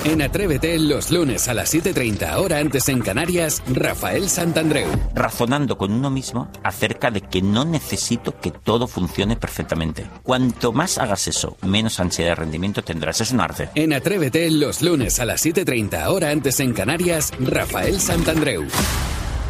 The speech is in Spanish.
En Atrévete, los lunes a las 7:30, hora antes en Canarias, Rafael Santandreu. Razonando con uno mismo acerca de que no necesito que todo funcione perfectamente. Cuanto más hagas eso, menos ansiedad de rendimiento tendrás. Es un arte. En Atrévete, los lunes a las 7:30, hora antes en Canarias, Rafael Santandreu.